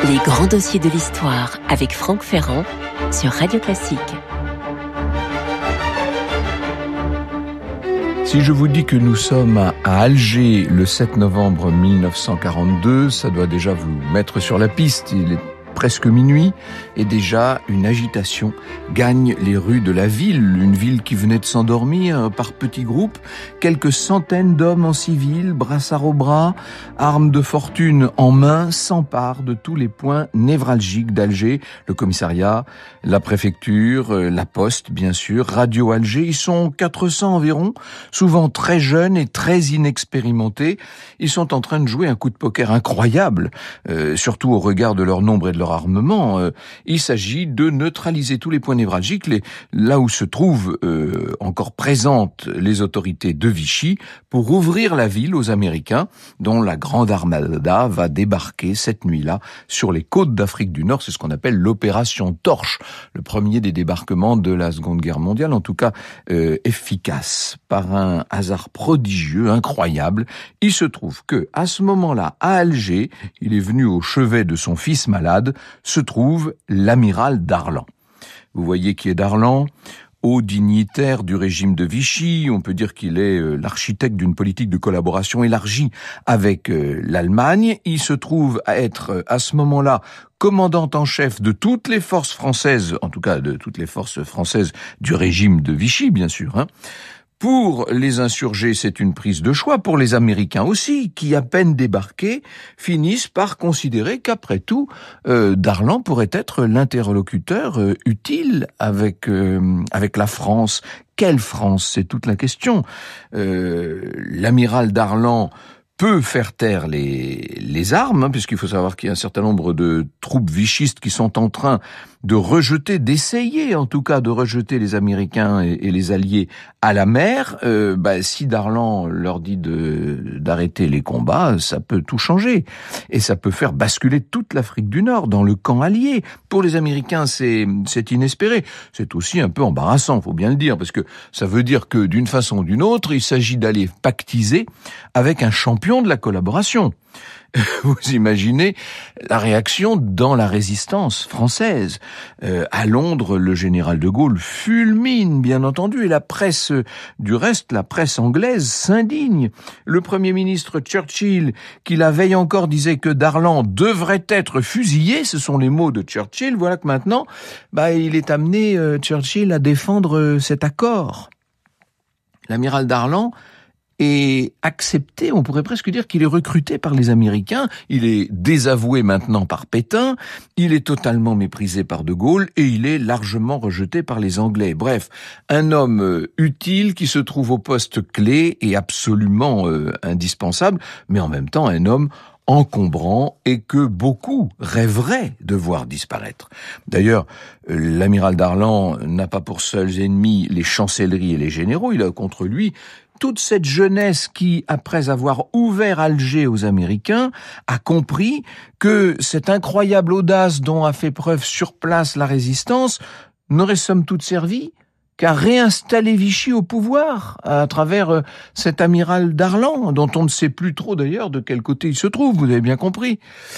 Les grands dossiers de l'histoire avec Franck Ferrand sur Radio Classique. Si je vous dis que nous sommes à Alger le 7 novembre 1942, ça doit déjà vous mettre sur la piste. Il est presque minuit et déjà une agitation gagne les rues de la ville. Une ville qui venait de s'endormir par petits groupes. Quelques centaines d'hommes en civil, brassards au bras, armes de fortune en main, s'emparent de tous les points névralgiques d'Alger. Le commissariat, la préfecture, la poste bien sûr, Radio Alger. Ils sont 400 environ, souvent très jeunes et très inexpérimentés. Ils sont en train de jouer un coup de poker incroyable, surtout au regard de leur nombre et de leur armement. Il s'agit de neutraliser tous les points névralgiques, là où se trouvent encore présentes les autorités de Vichy, pour ouvrir la ville aux Américains, dont la grande armada va débarquer cette nuit-là sur les côtes d'Afrique du Nord. C'est ce qu'on appelle l'opération Torche, le premier des débarquements de la Seconde Guerre mondiale, en tout cas efficace. Par un hasard prodigieux, incroyable, il se trouve que à ce moment-là, à Alger, il est venu au chevet de son fils malade, se trouve l'amiral Darlan. Vous voyez qui est Darlan ? Haut dignitaire du régime de Vichy, on peut dire qu'il est l'architecte d'une politique de collaboration élargie avec l'Allemagne. Il se trouve à être à ce moment-là commandant en chef de toutes les forces françaises, en tout cas de toutes les forces françaises du régime de Vichy, bien sûr. Pour les insurgés, c'est une prise de choix. Pour les Américains aussi, qui à peine débarqués, finissent par considérer qu'après tout, Darlan pourrait être l'interlocuteur utile avec la France. Quelle France ? C'est toute la question. L'amiral Darlan peut faire taire les armes, puisqu'il faut savoir qu'il y a un certain nombre de troupes vichistes qui sont en train de rejeter, d'essayer en tout cas de rejeter les Américains et les Alliés à la mer. Si Darlan leur dit d'arrêter les combats, ça peut tout changer. Et ça peut faire basculer toute l'Afrique du Nord dans le camp allié. Pour les Américains, c'est inespéré. C'est aussi un peu embarrassant, faut bien le dire, parce que ça veut dire que d'une façon ou d'une autre, il s'agit d'aller pactiser avec un champion de la collaboration. Vous imaginez la réaction dans la résistance française. À Londres, le général de Gaulle fulmine, bien entendu, et la presse, du reste, la presse anglaise s'indigne. Le Premier ministre Churchill, qui la veille encore disait que Darlan devrait être fusillé, ce sont les mots de Churchill, voilà que maintenant, il est amené, Churchill, à défendre cet accord. L'amiral Darlan est accepté, on pourrait presque dire qu'il est recruté par les Américains, il est désavoué maintenant par Pétain, il est totalement méprisé par De Gaulle et il est largement rejeté par les Anglais. Bref, un homme utile qui se trouve au poste clé et absolument indispensable, mais en même temps un homme encombrant et que beaucoup rêveraient de voir disparaître. D'ailleurs, l'amiral Darlan n'a pas pour seuls ennemis les chancelleries et les généraux, il a contre lui toute cette jeunesse qui, après avoir ouvert Alger aux Américains, a compris que cette incroyable audace dont a fait preuve sur place la résistance n'aurait somme toute servi qu'à réinstaller Vichy au pouvoir à travers cet amiral Darlan, dont on ne sait plus trop d'ailleurs de quel côté il se trouve, vous avez bien compris.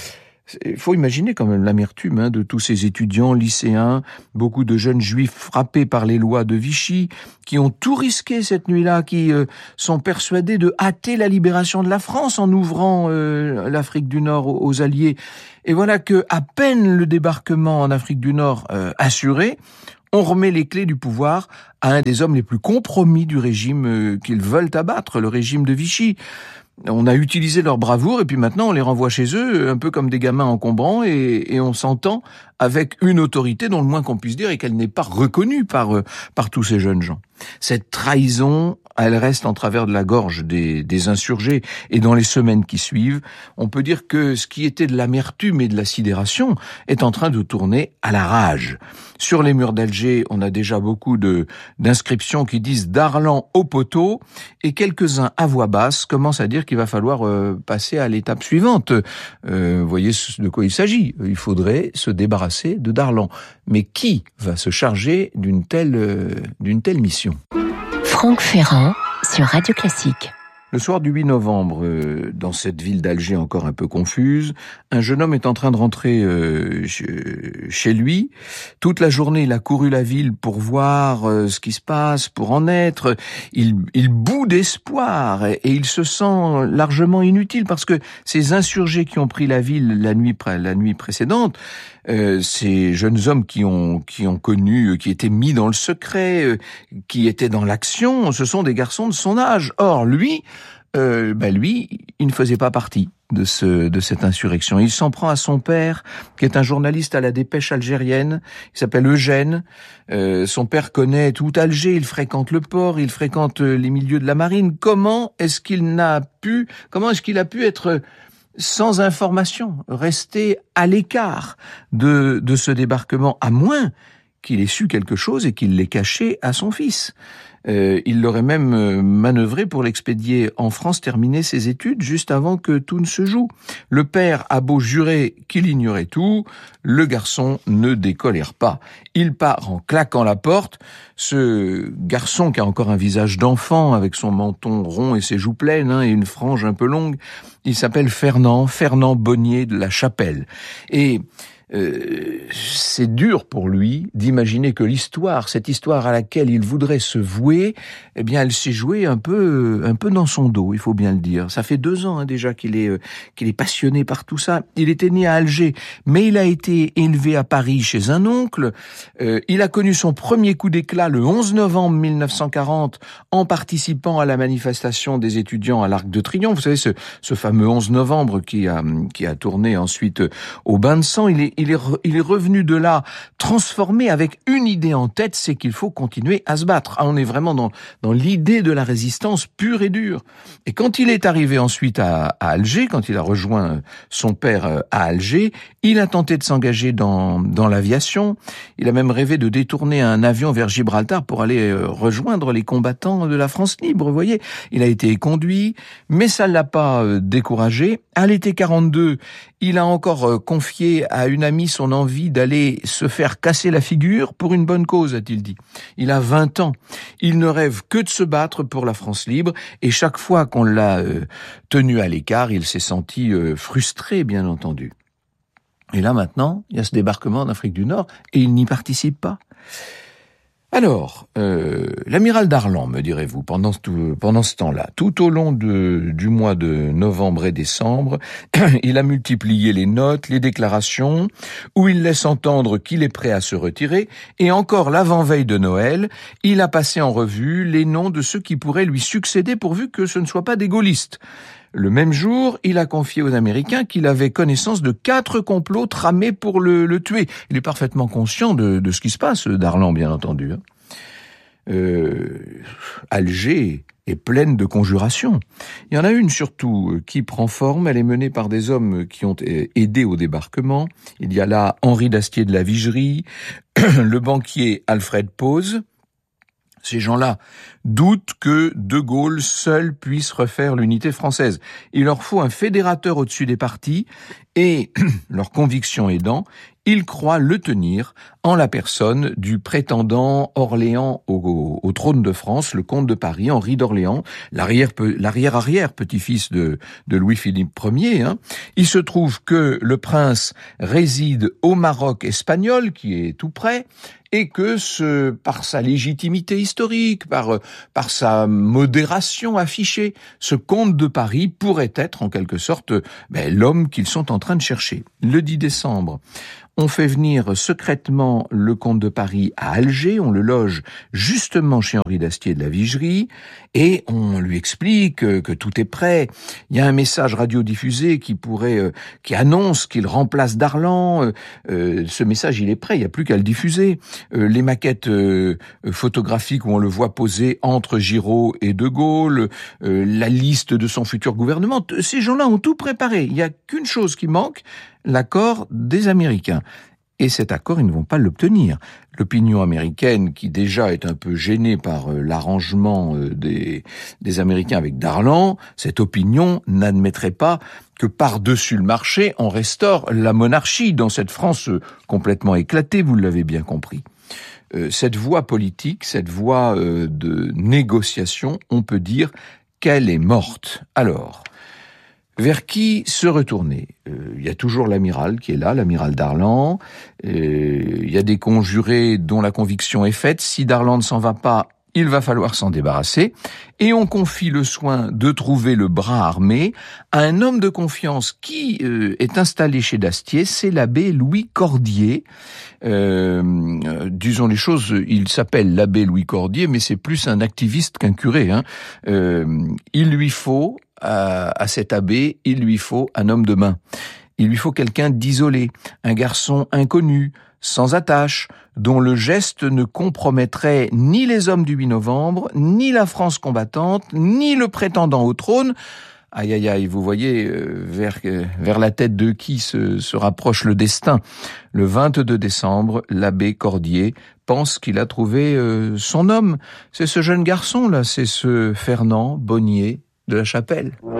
Il faut imaginer quand même l'amertume de tous ces étudiants, lycéens, beaucoup de jeunes juifs frappés par les lois de Vichy, qui ont tout risqué cette nuit-là, qui sont persuadés de hâter la libération de la France en ouvrant l'Afrique du Nord aux Alliés. Et voilà que, à peine le débarquement en Afrique du Nord assuré, on remet les clés du pouvoir à un des hommes les plus compromis du régime qu'ils veulent abattre, le régime de Vichy. On a utilisé leur bravoure et puis maintenant on les renvoie chez eux un peu comme des gamins encombrants et on s'entend avec une autorité dont le moins qu'on puisse dire est qu'elle n'est pas reconnue par tous ces jeunes gens. Cette trahison, elle reste en travers de la gorge des insurgés et dans les semaines qui suivent, on peut dire que ce qui était de l'amertume et de la sidération est en train de tourner à la rage. Sur les murs d'Alger, on a déjà beaucoup d'inscriptions qui disent Darlan au poteau et quelques-uns à voix basse commencent à dire qu'il va falloir passer à l'étape suivante. Vous voyez de quoi il s'agit. Il faudrait se débarrasser de Darlan. Mais qui va se charger d'une telle mission ? Franck Ferrand sur Radio Classique. Le soir du 8 novembre, dans cette ville d'Alger encore un peu confuse, un jeune homme est en train de rentrer chez lui. Toute la journée, il a couru la ville pour voir ce qui se passe, pour en être. Il bout d'espoir et il se sent largement inutile parce que ces insurgés qui ont pris la ville la nuit précédente, ces jeunes hommes qui ont connu, qui étaient mis dans le secret, qui étaient dans l'action, ce sont des garçons de son âge. Or, lui, il ne faisait pas partie de cette insurrection. Il s'en prend à son père, qui est un journaliste à la Dépêche algérienne. Il s'appelle Eugène. Son père connaît tout Alger. Il fréquente le port. Il fréquente les milieux de la marine. Comment est-ce qu'il a pu être sans information, rester à l'écart de ce débarquement, à moins qu'il ait su quelque chose et qu'il l'ait caché à son fils. Il l'aurait même manœuvré pour l'expédier en France, terminer ses études juste avant que tout ne se joue. Le père a beau jurer qu'il ignorait tout, le garçon ne décolère pas. Il part en claquant la porte. Ce garçon qui a encore un visage d'enfant avec son menton rond et ses joues pleines et une frange un peu longue, il s'appelle Fernand Bonnier de la Chapelle. Et c'est dur pour lui d'imaginer que cette histoire à laquelle il voudrait se vouer, eh bien, elle s'est jouée un peu dans son dos, il faut bien le dire. Ça fait 2 ans déjà qu'il est passionné par tout ça. Il était né à Alger, mais il a été élevé à Paris chez un oncle. Il a connu son premier coup d'éclat le 11 novembre 1940 en participant à la manifestation des étudiants à l'Arc de Triomphe. Vous savez, ce fameux 11 novembre qui a tourné ensuite au bain de sang. Il est revenu de là transformé avec une idée en tête, c'est qu'il faut continuer à se battre. On est vraiment dans l'idée de la résistance pure et dure. Et quand il est arrivé ensuite à Alger, quand il a rejoint son père à Alger, il a tenté de s'engager dans l'aviation. Il a même rêvé de détourner un avion vers Gibraltar pour aller rejoindre les combattants de la France libre, vous voyez. Il a été conduit, mais ça ne l'a pas découragé. À l'été 42, il a encore confié à une amie son envie d'aller se faire casser la figure pour une bonne cause, a-t-il dit. Il a 20 ans. Il ne rêve que de se battre pour la France libre et chaque fois qu'on l'a tenu à l'écart, il s'est senti frustré, bien entendu. Et là maintenant, il y a ce débarquement en Afrique du Nord et il n'y participe pas. Alors, l'amiral Darlan, me direz-vous, pendant ce temps-là, tout au long du mois de novembre et décembre, il a multiplié les notes, les déclarations, où il laisse entendre qu'il est prêt à se retirer, et encore l'avant-veille de Noël, il a passé en revue les noms de ceux qui pourraient lui succéder pourvu que ce ne soient pas des gaullistes. Le même jour, il a confié aux Américains qu'il avait connaissance de 4 complots tramés pour le tuer. Il est parfaitement conscient de ce qui se passe, Darlan, bien entendu. Alger est pleine de conjurations. Il y en a une surtout qui prend forme, elle est menée par des hommes qui ont aidé au débarquement. Il y a là Henri d'Astier de la Vigerie, le banquier Alfred Pose. Ces gens-là doutent que De Gaulle seul puisse refaire l'unité française. Il leur faut un fédérateur au-dessus des partis et, leur conviction aidant, ils croient le tenir en la personne du prétendant Orléans au trône de France, le comte de Paris, Henri d'Orléans, l'arrière-arrière petit-fils de Louis-Philippe Ier. Il se trouve que le prince réside au Maroc espagnol, qui est tout près, et que par sa légitimité historique, par sa modération affichée, ce comte de Paris pourrait être en quelque sorte l'homme qu'ils sont en train de chercher. Le 10 décembre, on fait venir secrètement le comte de Paris à Alger, on le loge justement chez Henri d'Astier de la Vigerie, et on lui explique que tout est prêt. Il y a un message radiodiffusé qui annonce qu'il remplace Darlan. Ce message, il est prêt, il n'y a plus qu'à le diffuser. Les maquettes photographiques où on le voit poser entre Giraud et De Gaulle, la liste de son futur gouvernement, ces gens-là ont tout préparé. Il n'y a qu'une chose qui manque, l'accord des Américains. Et cet accord, ils ne vont pas l'obtenir. L'opinion américaine, qui déjà est un peu gênée par l'arrangement des Américains avec Darlan, cette opinion n'admettrait pas que par-dessus le marché, on restaure la monarchie dans cette France complètement éclatée, vous l'avez bien compris. Cette voie politique, cette voie de négociation, on peut dire qu'elle est morte. Alors, vers qui se retourner? Il y a toujours l'amiral qui est là, l'amiral Darlan. Il y a des conjurés dont la conviction est faite. Si Darlan ne s'en va pas, il va falloir s'en débarrasser. Et on confie le soin de trouver le bras armé à un homme de confiance qui est installé chez Dastier, c'est l'abbé Louis Cordier. Disons les choses, il s'appelle l'abbé Louis Cordier, mais c'est plus un activiste qu'un curé. Il lui faut, à cet abbé, il lui faut un homme de main. Il lui faut quelqu'un d'isolé, un garçon inconnu, sans attache, dont le geste ne compromettrait ni les hommes du 8 novembre, ni la France combattante, ni le prétendant au trône. Aïe, aïe, aïe, vous voyez vers la tête de qui se rapproche le destin. Le 22 décembre, l'abbé Cordier pense qu'il a trouvé son homme. C'est ce jeune garçon-là, c'est ce Fernand Bonnier de la Chapelle.